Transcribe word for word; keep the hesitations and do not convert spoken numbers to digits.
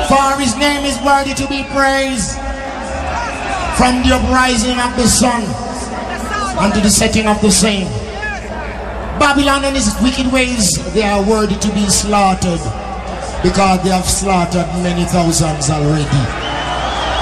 For his name is worthy to be praised. From the uprising of the sun unto the setting of the same. Babylon and his wicked ways, they are worthy to be slaughtered, because they have slaughtered many thousands already.